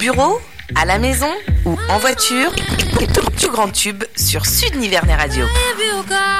bureau, à la maison ou en voiture, écoute tout grand tube sur Sud Nivernais Radio.